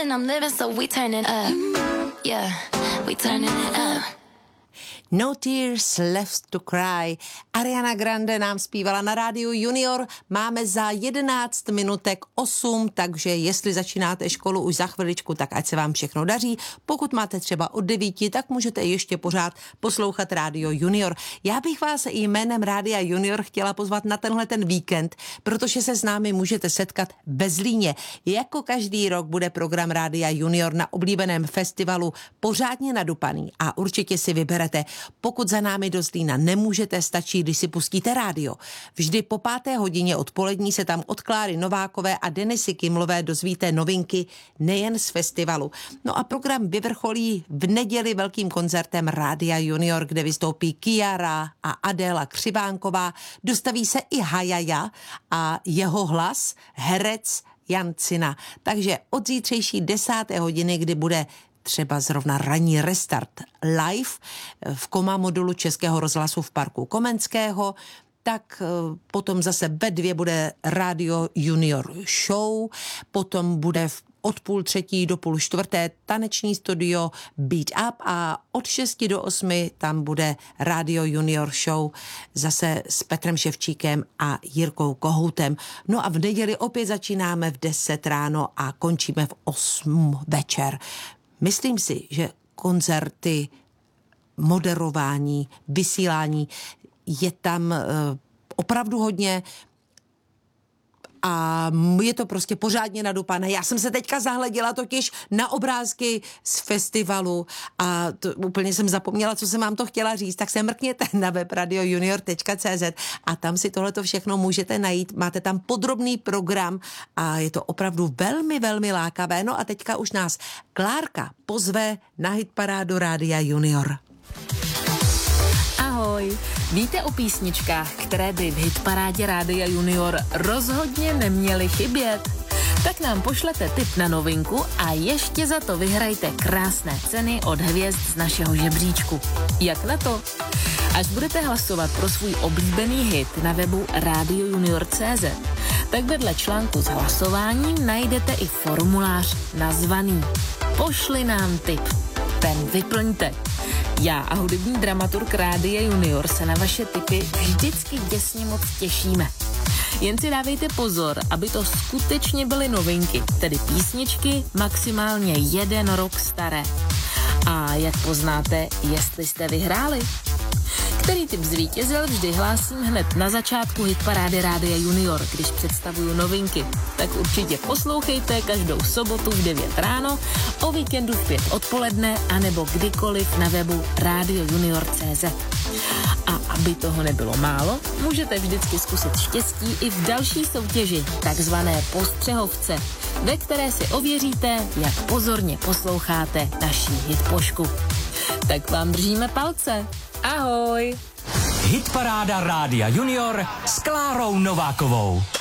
feeling I'm living, so we turning up. Yeah, we turning it up. No Tears Left to Cry. Ariana Grande nám zpívala na rádiu Junior. Máme za 11 minutek 8, takže jestli začínáte školu už za chviličku, tak ať se vám všechno daří. Pokud máte třeba od 9, tak můžete ještě pořád poslouchat rádio Junior. Já bych vás jménem rádia Junior chtěla pozvat na tenhle ten víkend, protože se s námi můžete setkat ve Zlíně. Jako každý rok bude program rádia Junior na oblíbeném festivalu pořádně nadupaný a určitě si vyberete. Pokud za námi do Zlína nemůžete, stačí, když si pustíte rádio. Vždy po 5. hodině odpolední se tam od Kláry Novákové a Denisy Kimlové dozvíte novinky nejen z festivalu. No a program vyvrcholí v neděli velkým koncertem rádia Junior, kde vystoupí Kiara a Adéla Křivánková. Dostaví se i Hajaja a jeho hlas, herec Jan Cina. Takže od zítřejší 10. hodiny, kdy bude třeba zrovna ranní restart live v Koma modulu Českého rozhlasu v parku Komenského, tak potom zase ve 2 bude rádio Junior show, potom bude od 2:30 do 3:30 taneční studio Beat Up a od 6 do 8 tam bude rádio Junior show zase s Petrem Ševčíkem a Jirkou Kohoutem. No a v neděli opět začínáme v 10 ráno a končíme v 8 večer. Myslím si, že koncerty, moderování, vysílání je tam opravdu hodně a je to prostě pořádně nadupané. Já jsem se teďka zahleděla totiž na obrázky z festivalu a úplně jsem zapomněla, co jsem vám to chtěla říct, tak se mrkněte na web radiojunior.cz a tam si tohleto všechno můžete najít. Máte tam podrobný program a je to opravdu velmi, velmi lákavé. No a teďka už nás Klárka pozve na hitparádu rádia Junior. Ahoj, víte o písničkách, které by v hitparádě rádia Junior rozhodně neměly chybět? Tak nám pošlete tip na novinku a ještě za to vyhrajte krásné ceny od hvězd z našeho žebříčku. Jak na to? Až budete hlasovat pro svůj oblíbený hit na webu radiojunior.cz, tak vedle článku s hlasováním najdete i formulář nazvaný Pošli nám tip. Ten vyplňte. Já a hudební dramaturg Rádia Junior se na vaše tipy vždycky děsně moc těšíme. Jen si dávejte pozor, aby to skutečně byly novinky, tedy písničky maximálně 1 rok staré. A jak poznáte, jestli jste vyhráli? Který tip zvítězil, vždy hlásím hned na začátku hitparády Rádia Junior, když představuju novinky. Tak určitě poslouchejte každou sobotu v 9 ráno, o víkendu v 5 odpoledne, anebo kdykoliv na webu radiojunior.cz. A aby toho nebylo málo, můžete vždycky zkusit štěstí i v další soutěži, takzvané postřehovce, ve které si ověříte, jak pozorně posloucháte naší hitpošku. Tak vám držíme palce. Ahoj! Hitparáda rádia Junior s Klárou Novákovou.